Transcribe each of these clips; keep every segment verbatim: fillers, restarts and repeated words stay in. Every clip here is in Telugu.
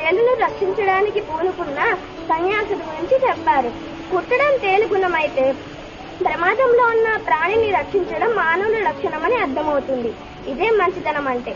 తేలును రక్షించడానికి పూనుకున్న సన్యాసుడి గురించి చెప్పారు. కుట్టడం తేలు గుణమైతే ప్రమాదంలో ఉన్న ప్రాణిని రక్షించడం మానవుల లక్షణమని అర్థమవుతుంది. ఇదే మంచితనం అంటే.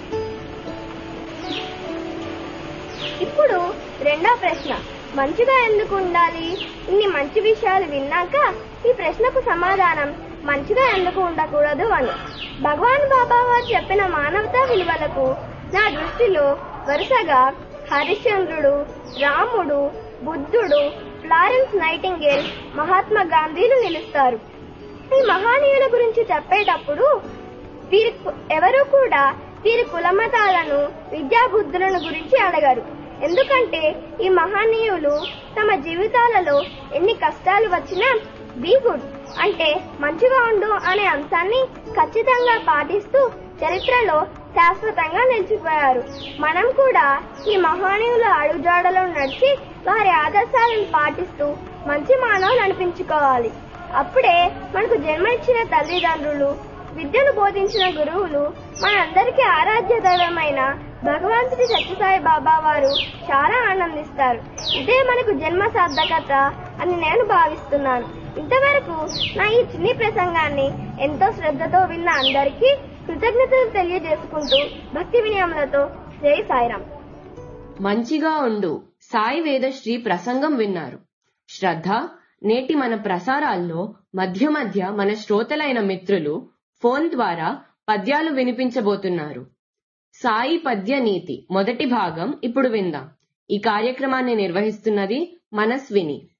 ఇప్పుడు రెండో ప్రశ్న, మంచిగా ఎందుకు ఉండాలి? ఇన్ని మంచి విషయాలు విన్నాక ఈ ప్రశ్నకు సమాధానం మంచిగా ఎందుకు ఉండకూడదు అని. భగవాన్ బాబా వారు చెప్పిన మానవతా విలువలకు నా దృష్టిలో వరుసగా హరిశ్చంద్రుడు, రాముడు, బుద్ధుడు, ఫ్లారెన్స్ నైటింగేల్, మహాత్మా గాంధీలు నిలుస్తారు. ఈ మహానీయుల గురించి చెప్పేటప్పుడు వీరి ఎవరు కూడా వీరి కులమతాలను, విద్యాబుద్ధులను గురించి అడగరు. ఎందుకంటే ఈ మహనీయులు తమ జీవితాలలో ఎన్ని కష్టాలు వచ్చినా బీ గుడ్ అంటే మంచిగా ఉండు అనే అంశాన్ని ఖచ్చితంగా పాటిస్తూ చరిత్రలో శాశ్వతంగా నిలిచిపోయారు. మనం కూడా ఈ మహనీయుల అడుగుజాడలో నడిచి వారి ఆదర్శాలను పాటిస్తూ మంచి మానవులు అనిపించుకోవాలి. అప్పుడే మనకు జన్మనిచ్చిన తల్లిదండ్రులు, విద్యను బోధించిన గురువులు, మనందరికీ ఆరాధ్య దైవమైన భగవంతుడి సత్యసాయి బాబా వారు చాలా ఆనందిస్తారు. ఇదే మనకు జన్మ సార్థకత అని నేను భావిస్తున్నాను. ఇంతవరకు నా ఈ చిన్ని ప్రసంగాన్ని ఎంతో శ్రద్ధతో విన్న అందరికీ కృతజ్ఞతలు తెలియజేసుకుంటూ భక్తి వినయములతో జై సాయిరాం. మంచిగా ఉండు సాయి వేదశ్రీ ప్రసంగం విన్నారు. శ్రద్ధ, నేటి మన ప్రసారాల్లో మధ్య మధ్య మన శ్రోతలైన మిత్రులు ఫోన్ ద్వారా పద్యాలు వినిపించబోతున్నారు. సాయి పద్య నీతి మొదటి భాగం ఇప్పుడు విందాం. ఈ కార్యక్రమాన్ని నిర్వహిస్తున్నది మనస్విని.